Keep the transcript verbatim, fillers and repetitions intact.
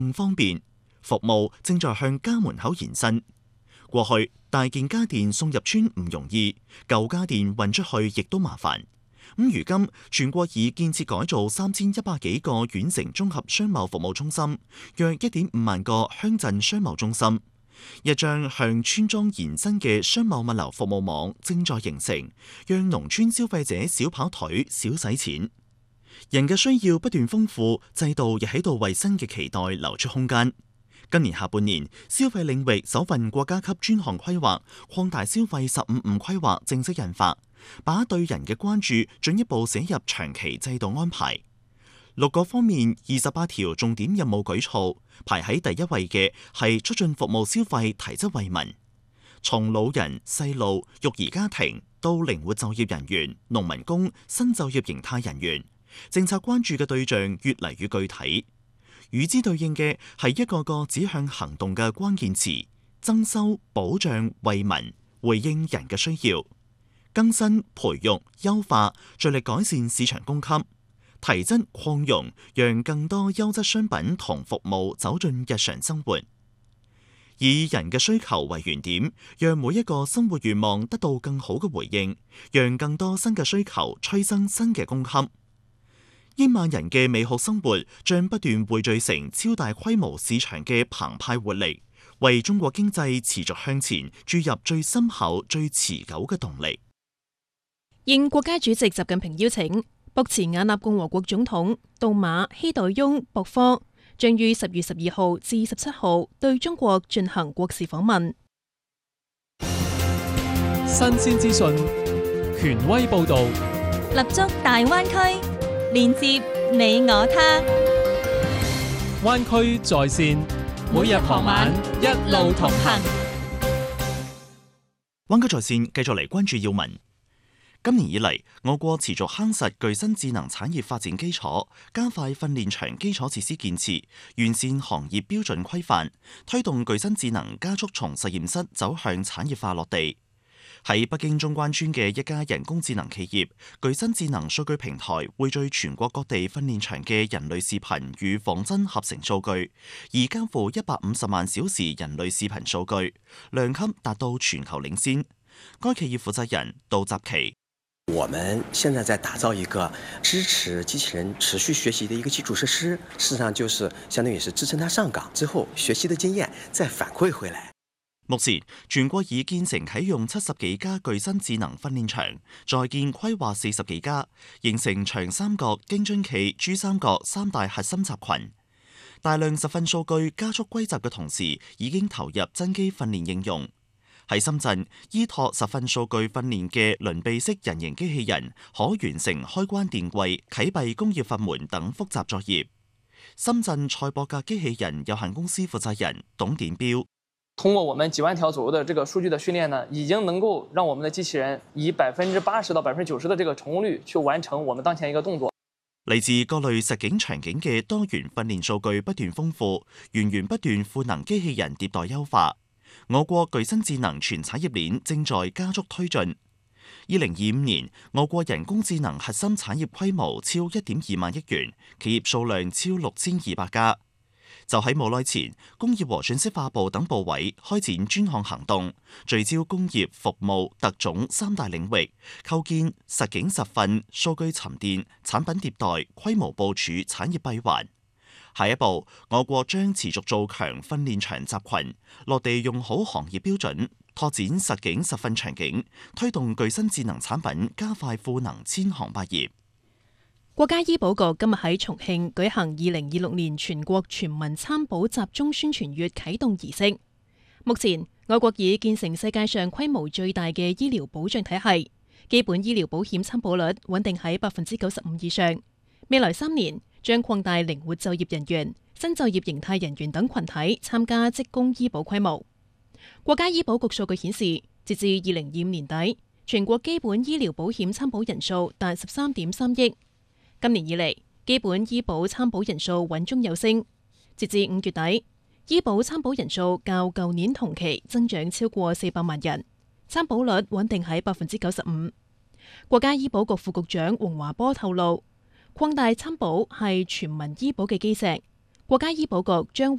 更方便，服務正在向家門口延伸。過去大件家電送入村唔容易，舊家電運出去亦都麻煩。咁如今全國已建設改造三千一百幾個縣城綜合商貿服務中心，約一點五萬個鄉鎮商貿中心，一張向村莊延伸嘅商貿物流服務網正在形成，讓農村消費者少跑腿、少使錢。人嘅需要不斷豐富，制度亦喺度為新嘅期待留出空間。今年下半年，消費領域首份國家級專項規劃擴大消費十五五規劃正式印發，把對人嘅關注進一步寫入長期制度安排。六個方面二十八條重點任務舉措，排喺第一位嘅係促進服務消費提質惠民，從老人、細路、育兒家庭到靈活就業人員、農民工、新就業形態人員，政策關注嘅對象越嚟越具體。與之對應嘅係一個個指向行動嘅關鍵詞：增收、保障、惠民，回應人嘅需要；更新、培育、優化，着力改善市場供給；提質、擴容，讓更多優質商品同服務走進日常生活。以人嘅需求為原點，讓每一個生活願望得到更好嘅回應，讓更多新嘅需求催生新嘅供給。億萬人嘅美好生活將不斷匯聚成超大規模市場嘅澎湃活力，為中國經濟持續向前注入最深厚、最持久嘅動力。 應國家主席習近平邀請，博茨瓦納共和國總統杜馬希代翁博科將於十月十二號至十七號對中國進行國事訪問。 新鮮資訊，權威報導， 立足大灣區，連接你我他。 灣區在線，每日傍晚一路同行。 灣區在線繼續嚟關注要聞。今年以嚟，我國持續夯實具新智能產業發展基礎，加快訓練場基礎設施建設，完善行業標準規範，推動具新智能加速從實驗室走向產業化落地。喺北京中關村嘅一家人工智能企業，具新智能數據平台匯聚全國各地訓練場嘅人類視頻與仿真合成數據，而交付一百五十萬小時人類視頻數據，量級達到全球領先。該企業負責人杜澤奇： 我們現在在打造一個支持機器人持續學習的一個基礎設施，事實上就是相當於是支撐它上崗之後學習的經驗再反饋回來。 目前全國已建成啟用七十幾家具新智能訓練場，在建規劃四十幾家，形成長三角、京津冀、珠三角三大核心集群。大量實訓數據加速歸集嘅同時，已經投入真機訓練應用。喺深圳，依託實訓數據訓練嘅輪臂式人形機器人，可完成開關電櫃、啟閉工業閥門等複雜作業。深圳賽博格機器人有限公司負責人董典標： 通過我們幾萬條左右的這個數據的訓練呢，已經能夠讓我們的機器人以百分之八十到百分之九十的這個成功率去完成我們當前一個動作。 嚟自各類實景場景嘅多元訓練數據不斷豐富，源源不斷賦能機器人迭代優化。我國具新智能全產業鏈正在加速推進。二零二五年，我國人工智能核心產業規模超一點二萬億元，企業數量超六千二百家。就喺冇耐前，工業和信息化部等部委開展專項行動，聚焦工業、服務、特種三大領域，構建實景實訓、數據沉澱、產品迭代、規模部署產業閉環。下一步，我國將持續做強訓練場集群，落地用好行業標準，拓展實景實訓場景，推動具新智能產品加快賦能千行百業。 國家醫保局今日喺重慶舉行二零二六年全國全民參保集中宣傳月啟動儀式。目前，我國已建成世界上規模最大嘅醫療保障體系，基本醫療保險參保率穩定喺百分之九十五以上。未來三年，將擴大靈活就業人員、新就業形態人員等群體參加職工醫保規模。國家醫保局數據顯示，截至二零二五年底，全國基本醫療保險參保人數達十三點三億。今年以嚟，基本醫保參保人數穩中有升。截至五月底，醫保參保人數較舊年同期增長超過四百萬人，參保率穩定喺百分之九十五。國家醫保局副局長黃華波透露，擴大參保係全民醫保嘅基石，國家醫保局將